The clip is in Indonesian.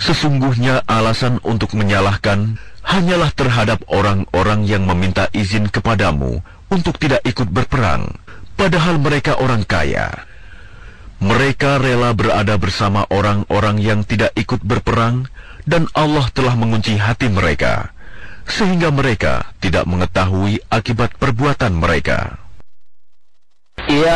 Sesungguhnya alasan untuk menyalahkan hanyalah terhadap orang-orang yang meminta izin kepadamu untuk tidak ikut berperang, padahal mereka orang kaya. Mereka rela berada bersama orang-orang yang tidak ikut berperang, dan Allah telah mengunci hati mereka, sehingga mereka tidak mengetahui akibat perbuatan mereka. Ya